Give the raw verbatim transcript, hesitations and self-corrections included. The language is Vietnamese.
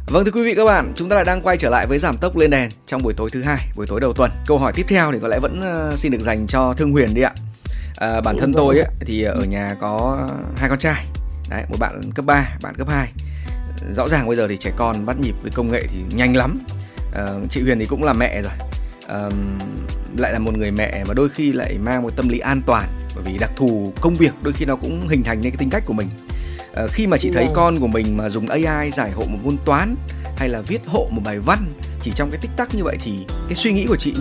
Vâng, thưa quý vị các bạn, chúng ta lại đang quay trở lại với Giảm tốc lên đèn trong buổi tối thứ hai, buổi tối đầu tuần. Câu hỏi tiếp theo thì có lẽ vẫn uh, xin được dành cho Thương Huyền đi ạ. À, bản thân tôi ấy, thì ở nhà có hai con trai, đấy, một bạn cấp ba, bạn cấp hai. Rõ ràng bây giờ thì trẻ con bắt nhịp với công nghệ thì nhanh lắm. À, chị Huyền thì cũng là mẹ rồi, à, lại là một người mẹ mà đôi khi lại mang một tâm lý an toàn, bởi vì đặc thù công việc đôi khi nó cũng hình thành nên cái tính cách của mình. À, khi mà chị thấy con của mình mà dùng a i giải hộ một môn toán hay là viết hộ một bài văn chỉ trong cái tích tắc như vậy thì cái suy nghĩ của chị